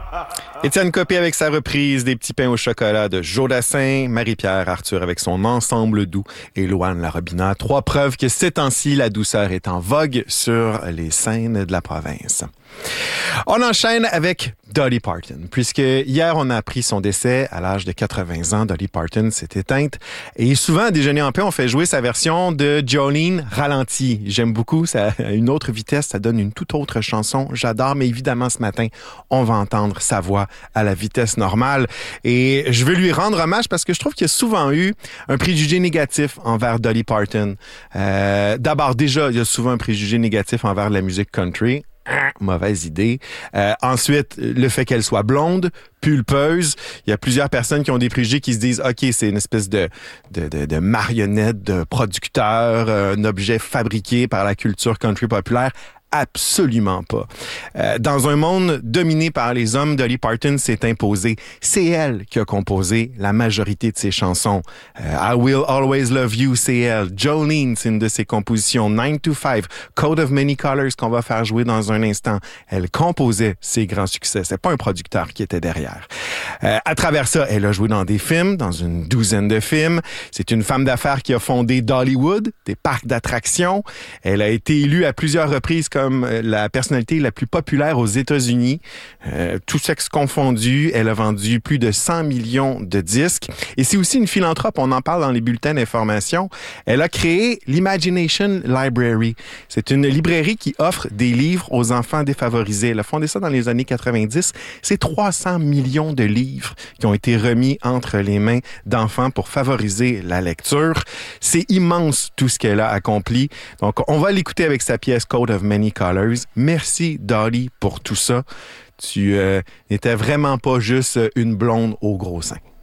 Étienne Copé avec sa reprise des petits pains au chocolat de Jodassin, Marie-Pierre Arthur avec son ensemble doux et Louane Larobina. 3 preuves que ces temps-ci, la douceur est en vogue sur les scènes de la province. On enchaîne avec Dolly Parton, puisque hier on a appris son décès à l'âge de 80 ans. Dolly Parton s'est éteinte et souvent à Déjeuner en paix, on fait jouer sa version de Jolene ralentie. J'aime beaucoup, ça a une autre vitesse, ça donne une toute autre chanson. J'adore, mais évidemment ce matin, on va entendre sa voix à la vitesse normale et je veux lui rendre hommage parce que je trouve qu'il y a souvent eu un préjugé négatif envers Dolly Parton. D'abord, déjà, il y a souvent un préjugé négatif envers la musique country. Mauvaise idée. Ensuite, le fait qu'elle soit blonde, pulpeuse. Il y a plusieurs personnes qui ont des préjugés qui se disent « OK, c'est une espèce de marionnette, de producteur, un objet fabriqué par la culture country populaire. » Absolument pas. Dans un monde dominé par les hommes, Dolly Parton s'est imposée. C'est elle qui a composé la majorité de ses chansons. I Will Always Love You, c'est elle. Jolene, c'est une de ses compositions. 9 to 5, Coat of Many Colors qu'on va faire jouer dans un instant. Elle composait ses grands succès. C'est pas un producteur qui était derrière. À travers ça, elle a joué dans des films, dans une douzaine de films. C'est une femme d'affaires qui a fondé Dollywood, des parcs d'attractions. Elle a été élue à plusieurs reprises comme la personnalité la plus populaire aux États-Unis. Tout sexe confondu, elle a vendu plus de 100 millions de disques. Et c'est aussi une philanthrope, on en parle dans les bulletins d'information. Elle a créé l'Imagination Library. C'est une librairie qui offre des livres aux enfants défavorisés. Elle a fondé ça dans les années 90. C'est 300 millions de livres qui ont été remis entre les mains d'enfants pour favoriser la lecture. C'est immense tout ce qu'elle a accompli. Donc, on va l'écouter avec sa pièce Coat of Many Colors. Merci, Dolly, pour tout ça. Tu n'étais vraiment pas juste une blonde au gros sein.